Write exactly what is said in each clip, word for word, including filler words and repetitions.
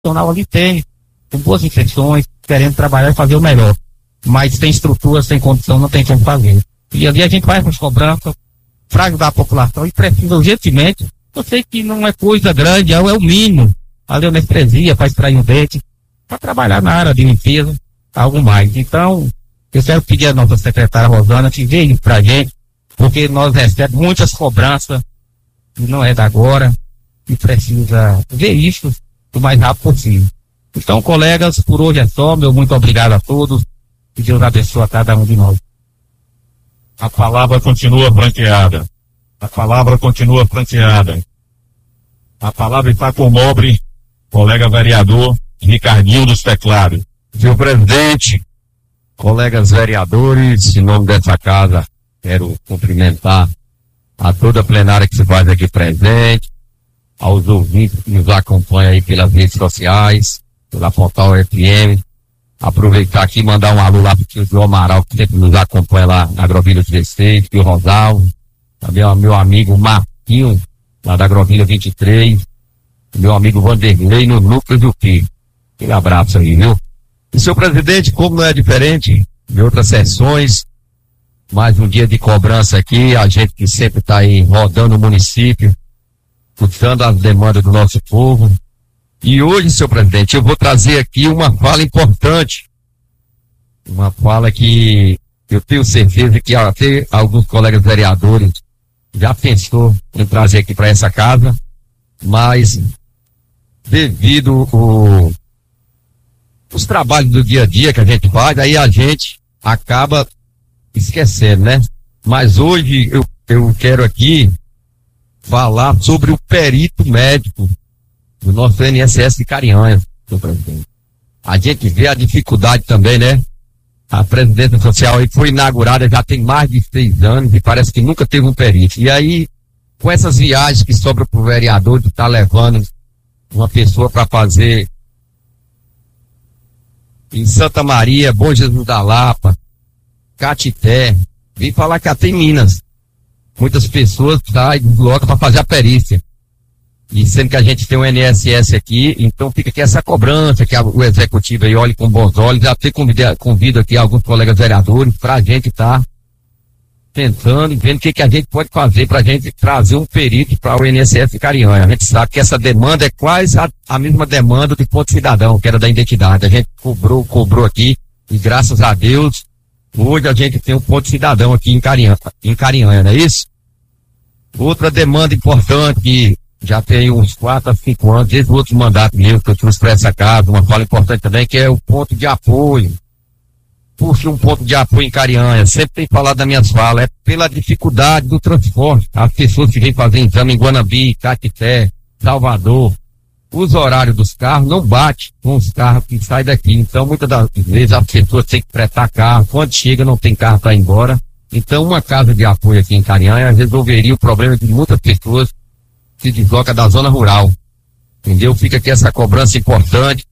profissional ali tem, com boas intenções, querendo trabalhar e fazer o melhor. Mas sem estrutura, sem condição, não tem como fazer. E ali a gente vai com as cobranças, para ajudar a população e precisa urgentemente. Eu sei que não é coisa grande, é, é o mínimo. Ali a anestesia, para extrair um dente, para trabalhar na área de limpeza, algo mais. Então, eu quero pedir à nossa secretária Rosana que veja isso pra gente, porque nós recebemos muitas cobranças, e não é da agora, e precisa ver isso o mais rápido possível. Então, colegas, por hoje é só, meu muito obrigado a todos, que Deus abençoe a cada um de nós. A palavra continua franqueada. A palavra continua franqueada. A palavra está com o nobre colega vereador Ricardinho dos Teclados. Senhor presidente, colegas vereadores, em nome dessa casa, quero cumprimentar a toda a plenária que se faz aqui presente, aos ouvintes que nos acompanham aí pelas redes sociais, pela Portal F M. Aproveitar aqui e mandar um alô lá pro tio João Amaral, que sempre nos acompanha lá na Agrovilha dezesseis, tio Rosalvo, também o meu amigo Marquinho, lá da Agrovilha vinte e três, meu amigo Vanderlei no Núcleo do Pi. Aquele abraço aí, viu? E, senhor presidente, como não é diferente de outras sessões, mais um dia de cobrança aqui, a gente que sempre está aí rodando o município, escutando as demandas do nosso povo. E hoje, senhor presidente, eu vou trazer aqui uma fala importante, uma fala que eu tenho certeza que até alguns colegas vereadores já pensou em trazer aqui para essa casa, mas devido ao os trabalhos do dia a dia que a gente faz, aí a gente acaba esquecendo, né? Mas hoje eu, eu quero aqui falar sobre o perito médico do nosso I N S S de Carinhanha, senhor presidente. A gente vê a dificuldade também, né? A presidência social aí foi inaugurada já tem mais de seis anos e parece que nunca teve um perito. E aí, com essas viagens que sobram pro vereador de estar levando uma pessoa para fazer em Santa Maria, Bom Jesus da Lapa, Catité, vim falar que até em Minas, muitas pessoas saem e deslocam para fazer a perícia. E sendo que a gente tem um I N S S aqui, então fica aqui essa cobrança, que a, o executivo aí olhe com bons olhos. Já até convido, convido aqui alguns colegas vereadores para a gente estar tá tentando e vendo o que, que a gente pode fazer para a gente trazer um perito para o I N S S de Carinhanha. A gente sabe que essa demanda é quase a, a mesma demanda do Ponto Cidadão, que era da identidade. A gente cobrou, cobrou aqui e graças a Deus, hoje a gente tem um Ponto Cidadão aqui em Carinhanha, em Carinhanha, não é isso? Outra demanda importante que já tem uns quatro a cinco anos, desde o outro mandato mesmo que eu trouxe para essa casa, uma fala importante também, que é o ponto de apoio. Puxa, um ponto de apoio em Carinhanha, sempre tem falado das minhas falas, é pela dificuldade do transporte. As pessoas que vêm fazer exame em Guanabi, Catité, Salvador, os horários dos carros não batem com os carros que saem daqui. Então, muitas das vezes as pessoas têm que prestar carro, quando chega não tem carro para ir embora. Então, uma casa de apoio aqui em Carinhanha resolveria o problema de muitas pessoas se desloca da zona rural, entendeu? Fica aqui essa cobrança importante.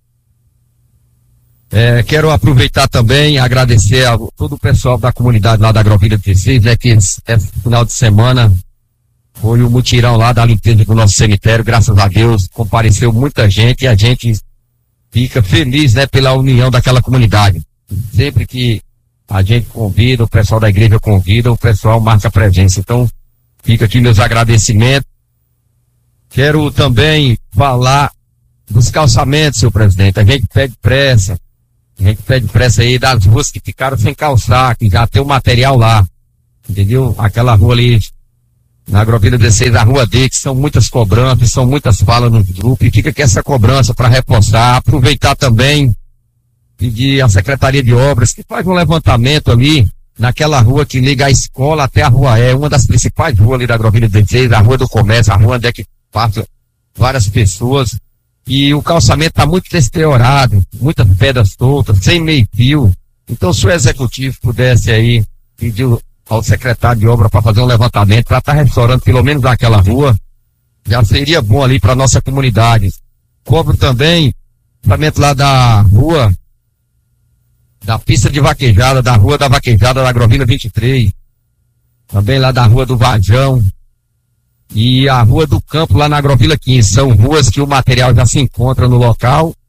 É, quero aproveitar também e agradecer a todo o pessoal da comunidade lá da Agrovilha dezesseis, né, que esse, esse final de semana foi o mutirão lá da limpeza do nosso cemitério, graças a Deus, compareceu muita gente e a gente fica feliz, né, pela união daquela comunidade. Sempre que a gente convida, o pessoal da igreja convida, o pessoal marca presença. Então, fica aqui meus agradecimentos. Quero também falar dos calçamentos, senhor presidente. A gente pede pressa, a gente pede pressa aí das ruas que ficaram sem calçar, que já tem o material lá, entendeu? Aquela rua ali, na Agrovilha dezesseis, a rua D, que são muitas cobranças, são muitas falas no grupo, e fica aqui essa cobrança para reforçar. Aproveitar também, pedir à Secretaria de Obras, que faz um levantamento ali, naquela rua que liga a escola até a Rua E, uma das principais ruas ali da Agrovilha dezesseis, a Rua do Comércio, a rua onde é que passa várias pessoas, e o calçamento está muito deteriorado, muitas pedras soltas, sem meio fio. Então, se o executivo pudesse aí pedir ao secretário de obra para fazer um levantamento, para estar tá restaurando pelo menos aquela rua, já seria bom ali para nossa comunidade. Cobro também o lá da rua, da pista de vaquejada, da rua da vaquejada da Agrovilha vinte e três, também lá da rua do Vajão. e a Rua do Campo lá na Agrovila quinze. São ruas que o material já se encontra no local